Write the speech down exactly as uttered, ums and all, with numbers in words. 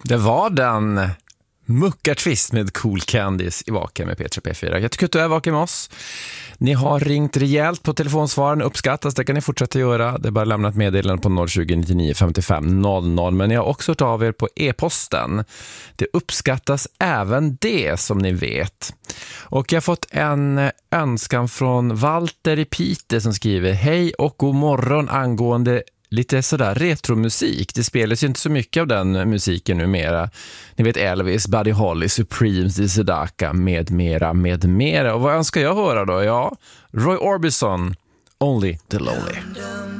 Det var den Muckartvist med Cool Candies i Vaken med P tre P fyra. Jag tycker att du är vaken med oss. Ni har ringt rejält på telefonsvaren, uppskattas, det kan ni fortsätta göra. Det är bara lämna ett meddelande på noll tjugo, nittionio, femtiofem, noll noll. Men ni har också hört av er på e-posten. Det uppskattas även det, som ni vet. Och jag har fått en önskan från Walter i Pite som skriver: hej och god morgon angående lite sådär retromusik. Det spelas ju inte så mycket av den musiken numera. Ni vet Elvis, Buddy Holly, Supremes, The Sedaka med mera, med mera. Och vad önskar jag höra då? Ja, Roy Orbison, Only the Lonely.